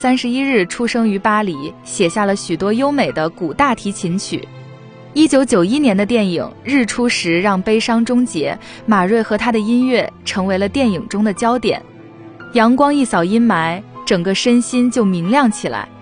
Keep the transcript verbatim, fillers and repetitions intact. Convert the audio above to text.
三十一日出生于巴黎，写下了许多优美的古大提琴曲。一九九一年的电影《日出时让悲伤终结》，马瑞和他的音乐成为了电影中的焦点。阳光一扫阴霾，整个身心就明亮起来。